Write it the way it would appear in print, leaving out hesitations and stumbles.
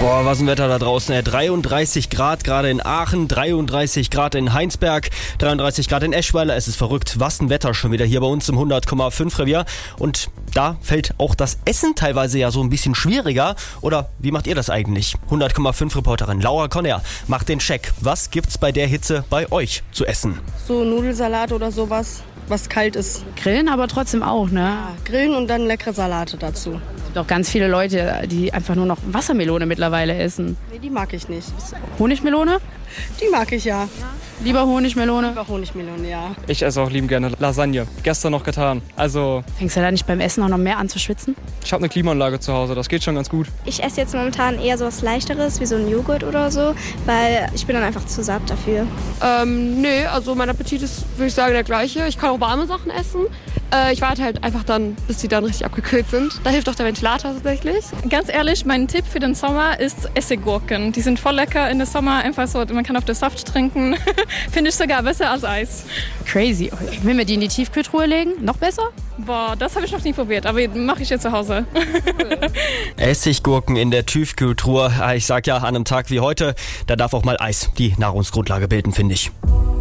Boah, was ein Wetter da draußen. 33 Grad gerade in Aachen, 33 Grad in Heinsberg, 33 Grad in Eschweiler. Es ist verrückt. Was ein Wetter schon wieder hier bei uns im 100,5 Revier. Und da fällt auch das Essen teilweise ja so ein bisschen schwieriger. Oder wie macht ihr das eigentlich? 100,5 Reporterin Laura Conner macht den Check. Was gibt's bei der Hitze bei euch zu essen? So Nudelsalat oder sowas, was kalt ist. Grillen aber trotzdem auch, ne? Ja, grillen und dann leckere Salate dazu. Es gibt auch ganz viele Leute, die einfach nur noch Wassermelone mittlerweile essen. Nee, die mag ich nicht. Honigmelone? Die mag ich ja. Lieber Honigmelone? Lieber Honigmelone, ja. Ich esse auch liebend gerne Lasagne. Gestern noch getan. Also, Fängst du da nicht beim Essen auch noch mehr an zu schwitzen? ich habe eine Klimaanlage zu Hause. Das geht schon ganz gut. Ich esse jetzt momentan eher so was Leichteres, wie so ein Joghurt oder so, weil ich bin dann einfach zu satt dafür. Nee, also mein Appetit ist, würde ich sagen, der gleiche. Ich kann auch warme Sachen essen. Ich warte halt einfach dann, bis die dann richtig abgekühlt sind. Da hilft auch der Ventilator tatsächlich. Ganz ehrlich, mein Tipp für den Sommer ist Essiggurken. Die sind voll lecker in der Sommer, einfach so, man kann auf den Saft trinken. Finde ich sogar besser als Eis. Crazy. Wenn wir die in die Tiefkühltruhe legen, noch besser? Boah, das habe ich noch nie probiert, aber mache ich jetzt zu Hause. Essiggurken in der Tiefkühltruhe. Ich sag ja, an einem Tag wie heute, da darf auch mal Eis die Nahrungsgrundlage bilden, finde ich.